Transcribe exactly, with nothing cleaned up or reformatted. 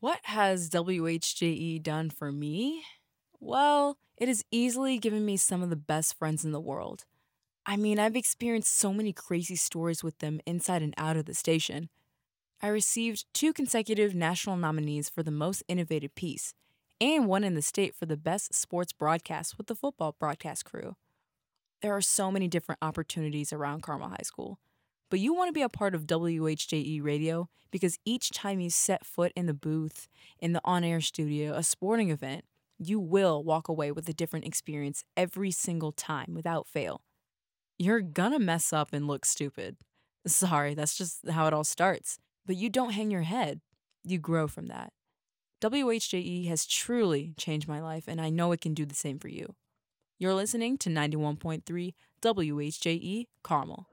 What has W H J E done for me? Well, it has easily given me some of the best friends in the world. I mean, I've experienced so many crazy stories with them inside and out of the station. I received two consecutive national nominees for the most innovative piece, and one in the state for the best sports broadcast with the football broadcast crew. There are so many different opportunities around Carmel High School. But you want to be a part of W H J E radio because each time you set foot in the booth, in the on air studio, a sporting event, you will walk away with a different experience every single time without fail. You're gonna mess up and look stupid. Sorry, that's just how it all starts. But you don't hang your head, you grow from that. W H J E has truly changed my life, and I know it can do the same for you. You're listening to ninety-one point three W H J E Carmel.